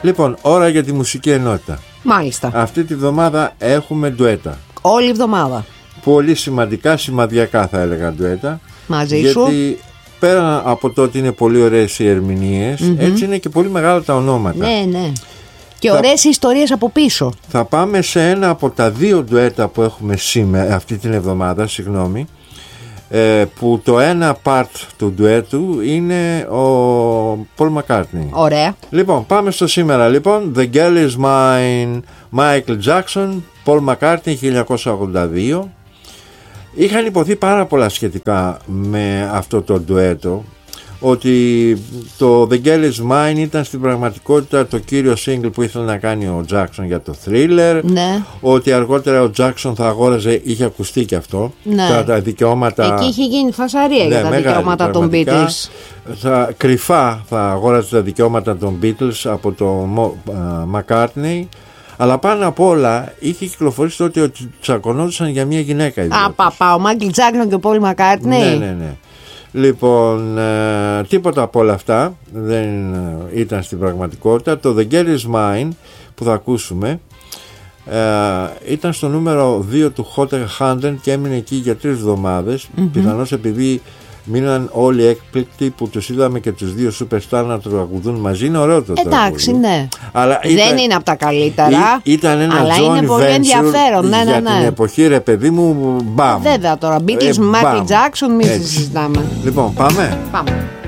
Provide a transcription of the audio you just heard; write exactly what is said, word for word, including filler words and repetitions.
Λοιπόν, ώρα για τη μουσική ενότητα. Μάλιστα. Αυτή τη βδομάδα έχουμε ντουέτα. Όλη η εβδομάδα. Πολύ σημαντικά, σημαδιακά θα έλεγα ντουέτα. Μαζί γιατί σου. Γιατί πέρα από το ότι είναι πολύ ωραίες οι ερμηνείες, mm-hmm. έτσι είναι και πολύ μεγάλα τα ονόματα. Ναι, ναι. Και θα... ωραίες ιστορίες από πίσω. Θα πάμε σε ένα από τα δύο ντουέτα που έχουμε σήμερα, αυτή την εβδομάδα, συγγνώμη, ε, που το ένα part του ντουέτου είναι ο Paul McCartney. Ωραία. Λοιπόν, πάμε στο σήμερα. Λοιπόν, The Girl Is Mine, Michael Jackson, Paul McCartney, χίλια εννιακόσια ογδόντα δύο. Είχαν υποθεί πάρα πολλά σχετικά με αυτό το ντουέτο, ότι το The Girl Is Mine ήταν στην πραγματικότητα το κύριο single που ήθελε να κάνει ο Jackson για το Thriller, ναι. ότι αργότερα ο Jackson θα αγόραζε, είχε ακουστεί και αυτό, ναι. τα, τα δικαιώματα. Εκεί είχε γίνει φασαρία, ναι, για τα μεγάλη, δικαιώματα των Beatles. Θα, κρυφά θα αγόραζε τα δικαιώματα των Beatles από το uh, McCartney. Αλλά πάνω απ' όλα είχε κυκλοφορήσει τότε ότι τσακωνόντουσαν για μια γυναίκα. Α, παπά, ο Μάικλ Τζάκσον και ο Πολ Μακκάρτνεϊ. Ναι, ναι, ναι. Λοιπόν, ε, τίποτα από όλα αυτά δεν ε, ήταν στην πραγματικότητα. Το The Girl Is Mine που θα ακούσουμε ε, ήταν στο νούμερο δύο του Hot εκατό και έμεινε εκεί για τρεις εβδομάδες. Mm-hmm. Πιθανώς επειδή μείναν όλοι έκπληκτοι που τους είδαμε και τους δύο superstar να τραγουδούν μαζί. Είναι ωραίο το τραγούδι. Εντάξει, ναι. Αλλά δεν ήταν, είναι από τα καλύτερα. Ή, ήταν ένα αλλά joint είναι πολύ ενδιαφέρον. Ναι, ναι, για ναι. την εποχή, ρε παιδί μου, μπαμ. Βέβαια τώρα, Beatles, Michael Jackson, μη συζητάμε. Λοιπόν, πάμε. Πάμε.